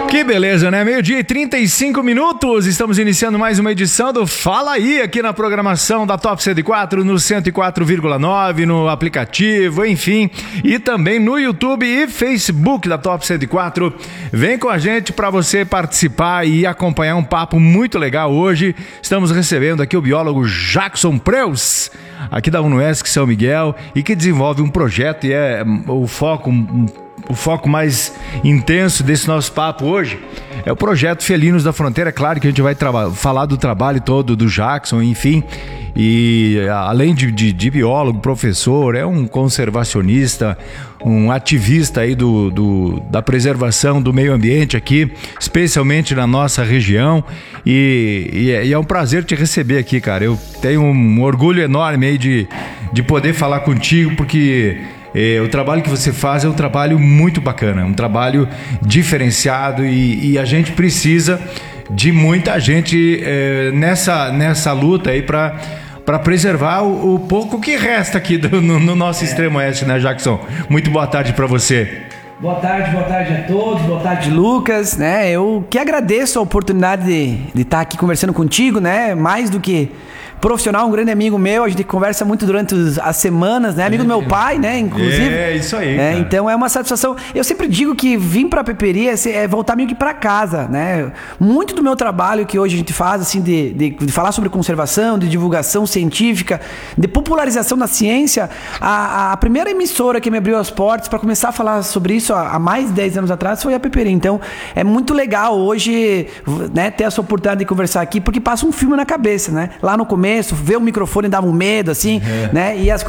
Que beleza, né? 12:35, estamos iniciando mais uma edição do Fala Aí, aqui na programação da Top 104, no 104,9, no aplicativo, enfim, e também no YouTube e Facebook da Top 104. Vem com a gente para você participar e acompanhar um papo muito legal. Hoje estamos recebendo aqui o biólogo Jackson Preus, aqui da UniUesc São Miguel, e que desenvolve um projeto e é o foco mais intenso desse nosso papo hoje é o projeto Felinos da Fronteira. Claro que a gente vai falar do trabalho todo do Jackson, enfim, e além de biólogo, professor, é um conservacionista, um ativista aí da preservação do meio ambiente aqui, especialmente na nossa região, e é um prazer te receber aqui, cara. Eu tenho um orgulho enorme aí de poder falar contigo, porque o trabalho que você faz é um trabalho muito bacana, um trabalho diferenciado, e a gente precisa de muita gente nessa luta aí para preservar o pouco que resta aqui no nosso extremo oeste, né, Jackson? Muito boa tarde para você. Boa tarde a todos, boa tarde, Lucas, né? Eu que agradeço a oportunidade de estar aqui conversando contigo, né? Mais do que profissional, um grande amigo meu, a gente conversa muito durante as semanas, né? Amigo do meu pai, né? Inclusive. É, isso aí, cara. Então é uma satisfação. Eu sempre digo que vir pra Peperia é voltar meio que pra casa, né? Muito do meu trabalho que hoje a gente faz, assim, de falar sobre conservação, de divulgação científica, de popularização da ciência, a primeira emissora que me abriu as portas para começar a falar sobre isso há mais de 10 anos atrás foi a Peperia. Então é muito legal hoje, né, ter essa oportunidade de conversar aqui, porque passa um filme na cabeça, né? Lá no começo, ver o microfone dava um medo, assim, né? E as